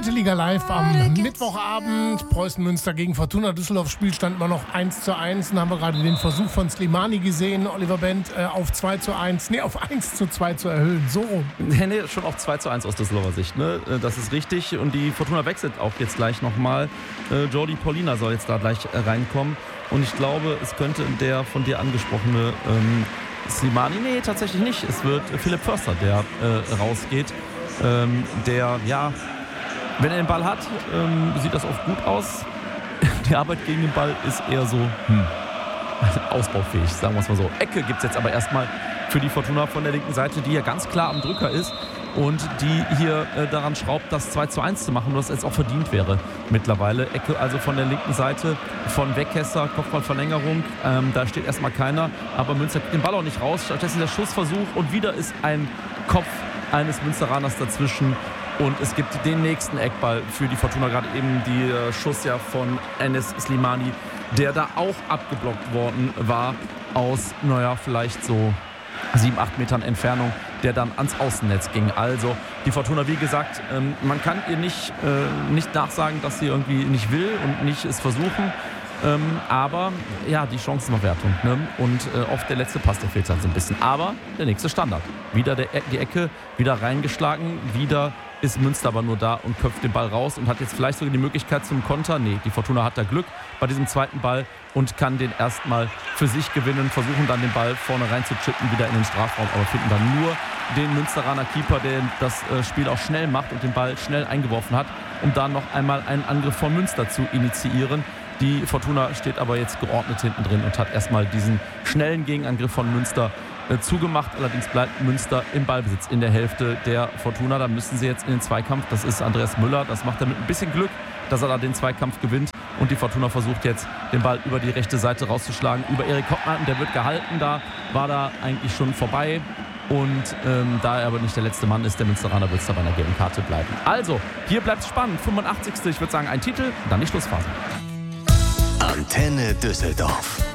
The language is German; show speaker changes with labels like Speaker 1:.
Speaker 1: Zweite Liga live am Mittwochabend. Preußen Münster gegen Fortuna Düsseldorf. Spielstand immer noch 1:1. Dann haben wir gerade den Versuch von Slimani gesehen, Oliver Bent, auf 2:1. Nee, auf 1:2 zu erhöhen. So rum.
Speaker 2: Nee, schon auf 2:1 aus Düsseldorfer Sicht. Ne? Das ist richtig. Und die Fortuna wechselt auch jetzt gleich nochmal. Jordi Paulina soll jetzt da gleich reinkommen. Und ich glaube, es könnte der von dir angesprochene Slimani, nee, tatsächlich nicht. Es wird Philipp Förster, der rausgeht. Der, ja, wenn er den Ball hat, sieht das oft gut aus. Die Arbeit gegen den Ball ist eher so ausbaufähig, sagen wir es mal so. Ecke gibt es jetzt aber erstmal für die Fortuna von der linken Seite, die ja ganz klar am Drücker ist und die hier daran schraubt, das 2:1 zu machen, was jetzt auch verdient wäre mittlerweile. Ecke also von der linken Seite von Weghesser, Kopfballverlängerung, da steht erstmal keiner, aber Münster kriegt den Ball auch nicht raus, stattdessen der Schussversuch und wieder ist ein Kopf eines Münsteraners dazwischen und es gibt den nächsten Eckball für die Fortuna, gerade eben die Schuss ja von Enes Slimani, der da auch abgeblockt worden war aus, vielleicht so 7-8 Metern Entfernung, der dann ans Außennetz ging. Also die Fortuna, wie gesagt, man kann ihr nicht nachsagen, dass sie irgendwie nicht will und nicht es versuchen. Aber ja, die Chancenverwertung, ne? Und oft der letzte Pass, der fehlt halt so ein bisschen. Aber der nächste Standard. Wieder die Ecke, wieder reingeschlagen, wieder ist Münster aber nur da und köpft den Ball raus und hat jetzt vielleicht sogar die Möglichkeit zum Konter. Nee, die Fortuna hat da Glück bei diesem zweiten Ball und kann den erstmal für sich gewinnen, versuchen dann den Ball vorne rein zu chippen, wieder in den Strafraum, aber finden dann nur den Münsteraner Keeper, der das Spiel auch schnell macht und den Ball schnell eingeworfen hat, um dann noch einmal einen Angriff von Münster zu initiieren. Die Fortuna steht aber jetzt geordnet hinten drin und hat erstmal diesen schnellen Gegenangriff von Münster zugemacht. Allerdings bleibt Münster im Ballbesitz in der Hälfte der Fortuna. Da müssen sie jetzt in den Zweikampf. Das ist Andreas Müller. Das macht er mit ein bisschen Glück, dass er da den Zweikampf gewinnt. Und die Fortuna versucht jetzt, den Ball über die rechte Seite rauszuschlagen. Über Erik Hoppmann. Der wird gehalten. Da war da eigentlich schon vorbei. Und da er aber nicht der letzte Mann ist, der Münsteraner, wird es da bei einer gelben Karte bleiben. Also, hier bleibt es spannend. 85. Ich würde sagen, ein Titel, dann die Schlussphase.
Speaker 3: Antenne Düsseldorf.